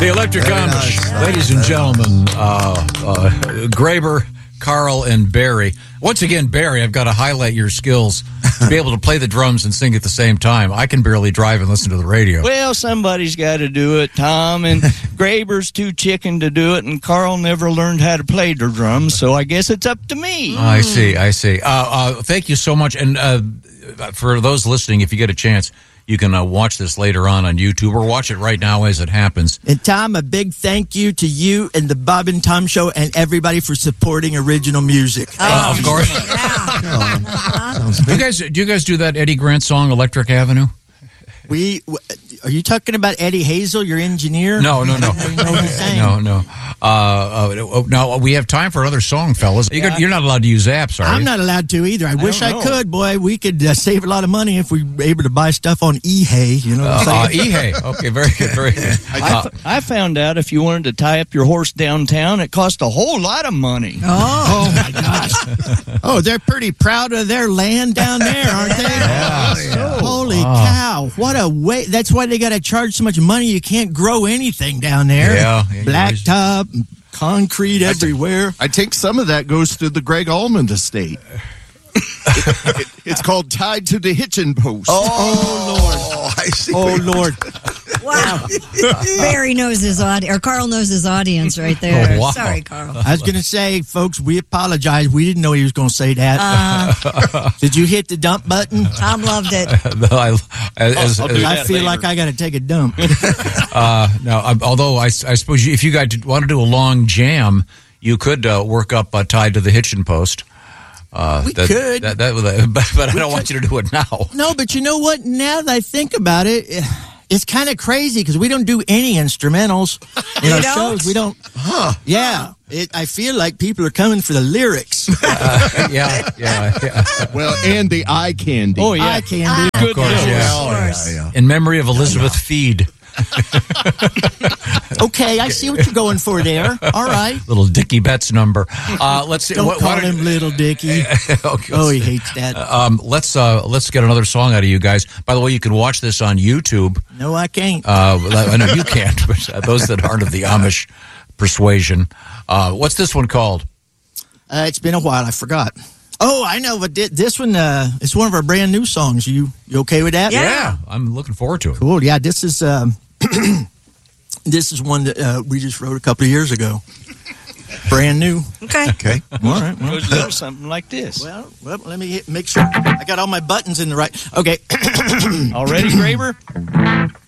The Electric Amish, ladies and gentlemen, Graber, Carl, and Barry. Once again, Barry, I've got to highlight your skills to be able to play the drums and sing at the same time. I can barely drive and listen to the radio. Well, somebody's got to do it, Tom, and Graber's too chicken to do it, and Carl never learned how to play the drums, so I guess it's up to me. I see. Thank you so much. And for those listening, if you get a chance, you can watch this later on YouTube or watch it right now as it happens. And Tom, a big thank you to you and the Bob and Tom Show and everybody for supporting original music. Of course. Do you guys do that Eddie Grant song, Electric Avenue? Are you talking about Eddie Hazel, your engineer? No. No. Now, we have time for another song, fellas. You're not allowed to use apps, are you? I'm not allowed to either. I wish I could. Boy, we could save a lot of money if we were able to buy stuff on eHay. You know what I'm saying? eHay. Okay, very good. I found out if you wanted to tie up your horse downtown, it cost a whole lot of money. Oh my gosh. Oh, they're pretty proud of their land down there, aren't they? Yeah. Holy cow. What a way. That's why they got to charge so much money. You can't grow anything down there. Yeah. Blacktop, concrete everywhere. I think some of that goes to the Greg Allman estate. It's called Tied to the Hitching Post. Oh, Lord. I see. Oh, Lord. Wow. Barry knows his audience, or Carl knows his audience right there. Oh, wow. Sorry, Carl. I was going to say, folks, we apologize. We didn't know he was going to say that. Did you hit the dump button? Tom loved it. I feel like I got to take a dump. Although I suppose if you guys want to do a long jam, you could work up Tied to the Hitching Post. We could. But I don't want you to do it now. No, but you know what? Now that I think about it, it's kind of crazy because we don't do any instrumentals in our shows. We don't. Huh. Yeah. I feel like people are coming for the lyrics. Yeah. Well, and the eye candy. Oh, yeah. Eye candy. Of course, Yeah. In memory of Elizabeth Feed. Okay, I see what you're going for there. All right. Little Dickie Betts number. Let's see. Don't call him Little Dickie. Okay, Oh, he hates that. let's get another song out of you guys. By the way, you can watch this on YouTube. No, I can't. I know you can't, but those that aren't of the Amish persuasion. What's this one called? It's been a while. I forgot. Oh, I know. But this one, it's one of our brand new songs. You okay with that? Yeah, I'm looking forward to it. Cool. Yeah, this is this is one that we just wrote a couple of years ago. Brand new. Okay. All right. Well, Goes a little something like this. well let me make sure I got all my buttons in the right. Okay. All ready, Graber?